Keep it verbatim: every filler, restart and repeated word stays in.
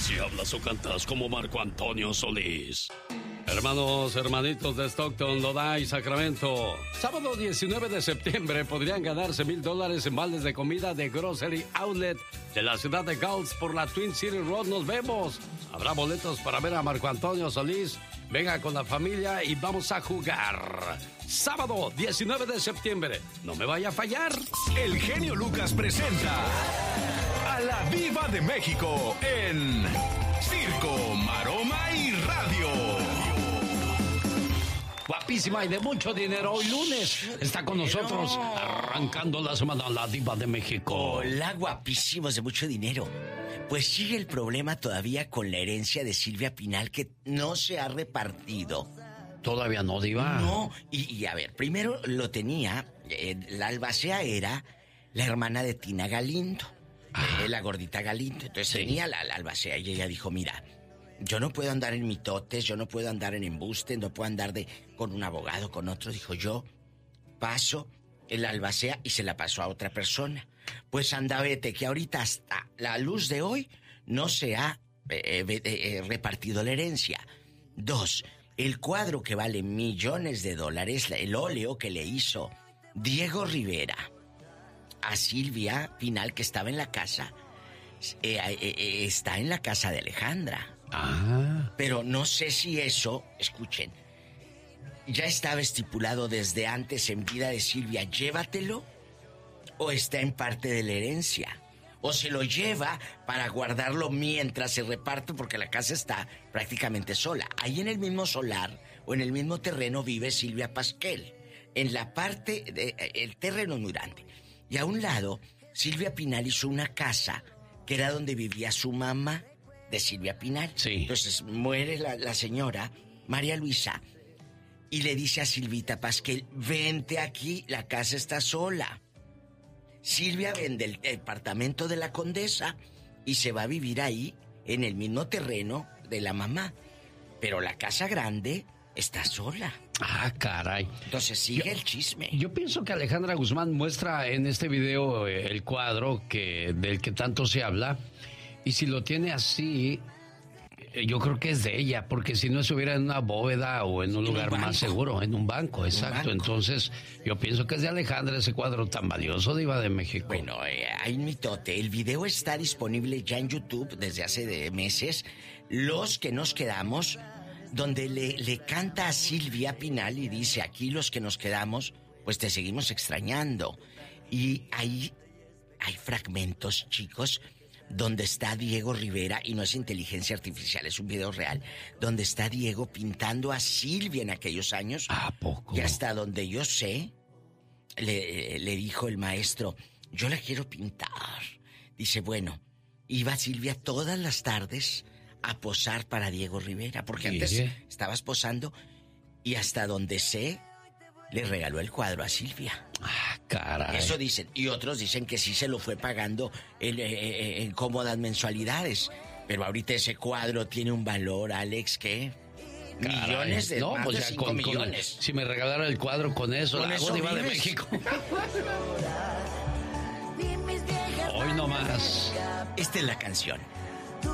Si hablas o cantas como Marco Antonio Solís. Hermanos, hermanitos de Stockton, Lodi y Sacramento. Sábado diecinueve de septiembre podrían ganarse mil dólares en vales de comida de Grocery Outlet de la ciudad de Gulch por la Twin City Road. Nos vemos. Habrá boletos para ver a Marco Antonio Solís. Venga con la familia y vamos a jugar. Sábado diecinueve de septiembre. No me vaya a fallar. El genio Lucas presenta a la Diva de México en Circo, Maroma y Radio. Guapísima y de mucho dinero. Hoy lunes está con nosotros arrancando la semana la Diva de México. Hola, guapísimos de mucho dinero. Pues sigue el problema todavía con la herencia de Silvia Pinal que no se ha repartido. ¿Todavía no, Diva? No, y, y a ver, primero lo tenía, eh, la albacea era la hermana de Tina Galindo, eh, la gordita Galindo. Entonces sí. tenía la, la albacea y ella dijo, mira, yo no puedo andar en mitotes, yo no puedo andar en embustes, no puedo andar de con un abogado, con otro. Dijo, yo paso el albacea y se la pasó a otra persona. Pues anda, vete, que ahorita hasta la luz de hoy no se ha eh, eh, eh, repartido la herencia. Dos, el cuadro que vale millones de dólares, el óleo que le hizo Diego Rivera a Silvia Pinal, que estaba en la casa, eh, eh, eh, está en la casa de Alejandra. Ah. Pero no sé si eso, escuchen, ya estaba estipulado desde antes en vida de Silvia, llévatelo, o está en parte de la herencia, o se lo lleva para guardarlo mientras se reparte, porque la casa está prácticamente sola. Ahí en el mismo solar o en el mismo terreno vive Silvia Pasquel. En la parte, de, el terreno es muy grande. Y a un lado, Silvia Pinal hizo una casa que era donde vivía su mamá de Silvia Pinal. Sí. Entonces muere la, la señora María Luisa y le dice a Silvita Pasquel, vente aquí, la casa está sola. Silvia vende el departamento de la condesa y se va a vivir ahí, en el mismo terreno de la mamá. Pero la casa grande está sola. Ah, caray. Entonces sigue yo, el chisme. Yo pienso que Alejandra Guzmán muestra en este video el cuadro que, del que tanto se habla. Y si lo tiene así, yo creo que es de ella, porque si no estuviera en una bóveda o en un en lugar un más seguro, en un banco, exacto. Un banco. Entonces, yo pienso que es de Alejandra ese cuadro tan valioso, Diva de México. Bueno, eh, hay un mitote. El video está disponible ya en YouTube desde hace de meses. Los que nos quedamos, donde le, le canta a Silvia Pinal y dice, aquí los que nos quedamos, pues te seguimos extrañando. Y ahí hay fragmentos, chicos, donde está Diego Rivera, y no es inteligencia artificial, es un video real, donde está Diego pintando a Silvia en aquellos años. ¿A poco? Y hasta donde yo sé, le, le dijo el maestro, yo la quiero pintar. Dice, bueno, iba Silvia todas las tardes a posar para Diego Rivera, porque ¿Sí? antes estabas posando, y hasta donde sé, le regaló el cuadro a Silvia. Ah, caray. Eso dicen. Y otros dicen que sí se lo fue pagando en, en, en cómodas mensualidades. Pero ahorita ese cuadro tiene un valor, Alex, que... Caray. Millones de... No, más pues de ya cinco con, millones. Con, si me regalara el cuadro con eso, con la eso Diva de vives. México. Hoy no más. Esta es la canción.